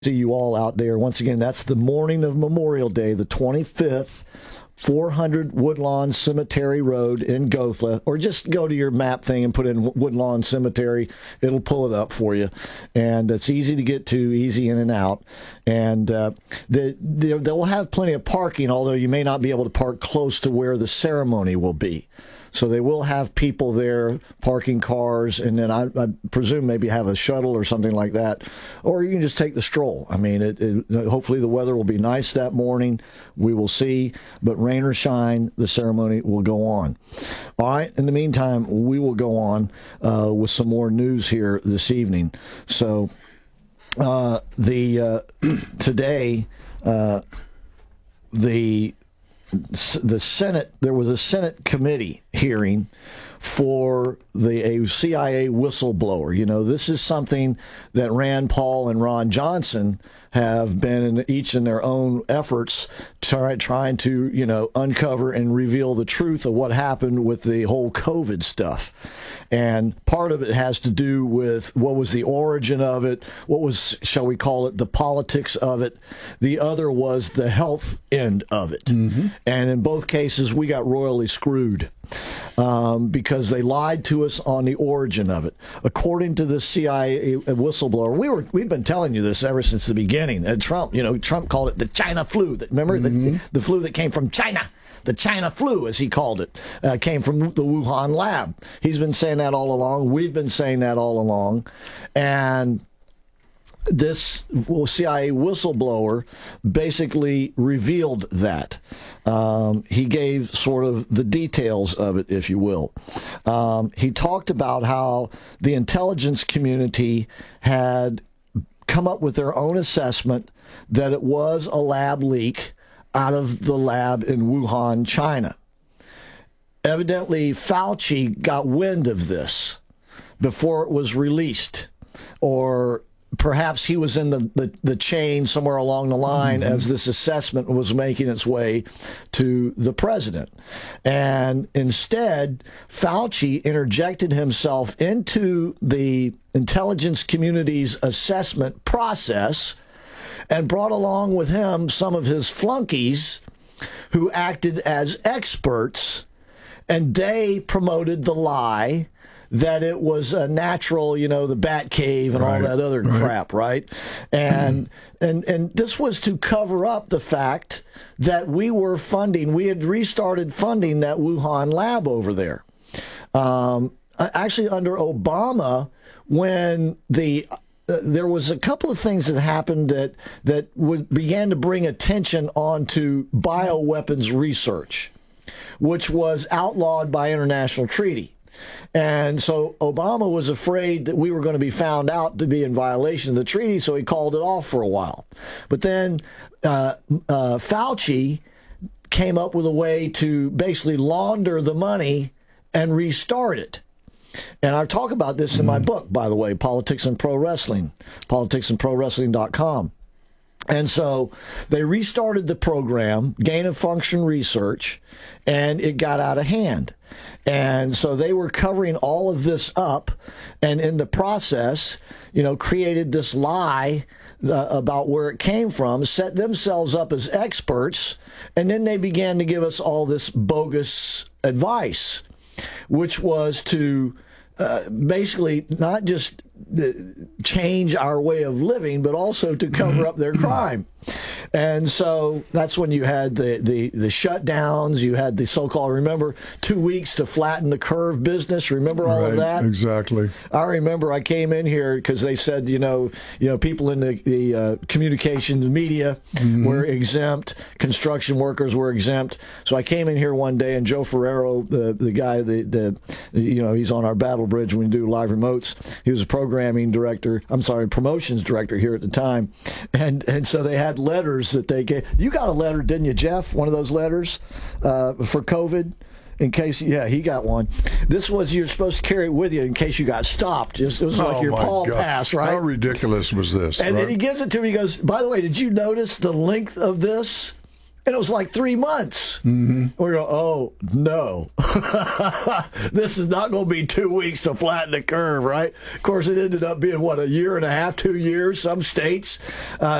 See you all out there. Once again, that's the morning of Memorial Day, the 25th, 400 Woodlawn Cemetery Road in Gothla, or just go to your map thing and put in Woodlawn Cemetery. It'll pull it up for you. And it's easy to get to, easy in and out. And they'll have plenty of parking, although you may not be able to park close to where the ceremony will be. So they will have people there parking cars, and then I presume maybe have a shuttle or something like that. Or you can just take the stroll. I mean, hopefully the weather will be nice that morning. We will see. But rain or shine, the ceremony will go on. All right. In the meantime, we will go on with some more news here this evening. So today, the Senate, there was a Senate committee hearing for a CIA whistleblower. You know, this is something that Rand Paul and Ron Johnson have been each in their own efforts trying to, you know, uncover and reveal the truth of what happened with the whole COVID stuff. And part of it has to do with what was the origin of it, what was, shall we call it, the politics of it. The other was the health end of it. Mm-hmm. And in both cases, we got royally screwed because they lied to us on the origin of it. According to the CIA whistleblower, we've been telling you this ever since the beginning. And Trump called it the China flu. Remember, the flu that came from China? The China flu, as he called it, came from the Wuhan lab. He's been saying that all along. We've been saying that all along. And this CIA whistleblower basically revealed that. He gave sort of the details of it, if you will. He talked about how the intelligence community had come up with their own assessment that it was a lab leak out of the lab in Wuhan, China. Evidently, Fauci got wind of this before it was released, or perhaps he was in the chain somewhere along the line as this assessment was making its way to the president. And instead, Fauci interjected himself into the intelligence community's assessment process and brought along with him some of his flunkies who acted as experts, and they promoted the lie that it was a natural, you know, the bat cave and all that other crap, right? And this was to cover up the fact that we had restarted funding that Wuhan lab over there. Actually, under Obama, when there was a couple of things that happened that began to bring attention onto bioweapons research, which was outlawed by international treaty. And so Obama was afraid that we were going to be found out to be in violation of the treaty, so he called it off for a while. But then Fauci came up with a way to basically launder the money and restart it. And I talk about this in my book, by the way, Politics and Pro Wrestling, politicsandprowrestling.com. And so they restarted the program, gain of function research, and it got out of hand. And so they were covering all of this up, and in the process, you know, created this lie about where it came from, set themselves up as experts, and then they began to give us all this bogus advice, which was to basically not just change our way of living, but also to cover up their crime. And so that's when you had the shutdowns, you had the so-called, remember, 2 weeks to flatten the curve business. Remember all of that? Exactly. I remember I came in here because they said, you know, people in the communications media were exempt, construction workers were exempt. So I came in here one day, and Joe Ferrero, the guy, he's on our Battle Bridge when we do live remotes. He was a promotions director here at the time, and so they had letters that they gave. You got a letter, didn't you, Jeff? One of those letters for COVID, in case. Yeah, he got one. This was, you're supposed to carry it with you in case you got stopped. It was like your Paul pass, right? How ridiculous was this? And then he gives it to me. He goes, by the way, did you notice the length of this? And it was like 3 months. Mm-hmm. We go, oh, no. This is not going to be 2 weeks to flatten the curve, right? Of course, it ended up being, what, a year and a half, 2 years, some states.